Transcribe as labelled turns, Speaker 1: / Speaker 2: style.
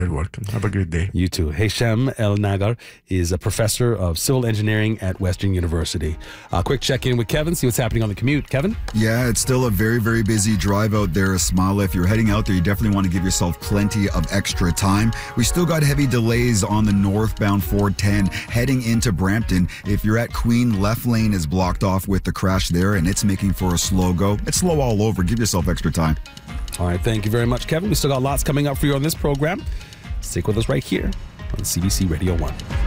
Speaker 1: You're welcome. Have a good day.
Speaker 2: You too. Hesham El Nagar is a professor of civil engineering at Western University. Quick check-in with Kevin, see what's happening on the commute. Kevin?
Speaker 3: Yeah, it's still a very, very busy drive out there, Ismaila. If you're heading out there, you definitely want to give yourself plenty of extra time. We still got heavy delays on the northbound 410 heading into Brampton. If you're at Queen, left lane is blocked off with the crash there, and it's making for a slow go. It's slow all over. Give yourself extra time.
Speaker 2: All right, thank you very much, Kevin. We still got lots coming up for you on this program. Stick with us right here on CBC Radio 1.